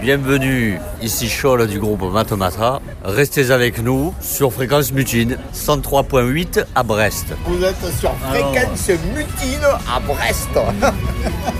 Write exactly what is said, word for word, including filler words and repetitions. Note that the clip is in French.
bienvenue ici Cholle du groupe Matomata. Restez avec nous sur Fréquence Mutine, cent trois virgule huit à Brest. Vous êtes sur Fréquence Mutine à Brest.